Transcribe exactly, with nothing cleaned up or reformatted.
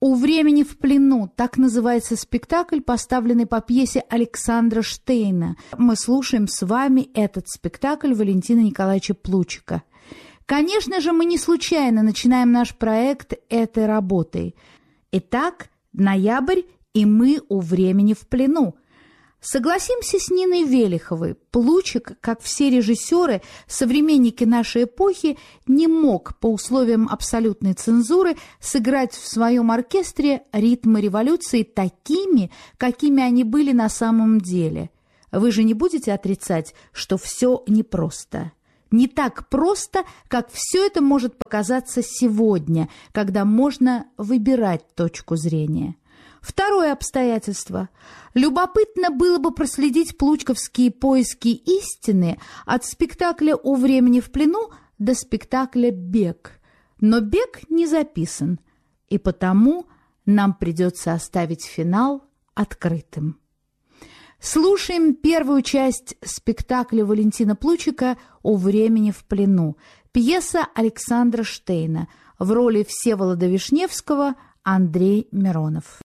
«У времени в плену» – так называется спектакль, поставленный по пьесе Александра Штейна. Мы слушаем с вами этот спектакль Валентина Николаевича Плучика. Конечно же, мы не случайно начинаем наш проект этой работой. Итак, ноябрь, и мы у времени в плену. Согласимся с Ниной Велиховой, Плучик, как все режиссеры, современники нашей эпохи, не мог по условиям абсолютной цензуры сыграть в своем оркестре ритмы революции такими, какими они были на самом деле. Вы же не будете отрицать, что все непросто. Не так просто, как все это может показаться сегодня, когда можно выбирать точку зрения. Второе обстоятельство. Любопытно было бы проследить плучковские поиски истины от спектакля «У времени в плену» до спектакля «Бег». Но «Бег» не записан, и потому нам придется оставить финал открытым. Слушаем первую часть спектакля Валентина Плучика «У времени в плену». Пьеса Александра Штейна. В роли Всеволода Вишневского Андрей Миронов.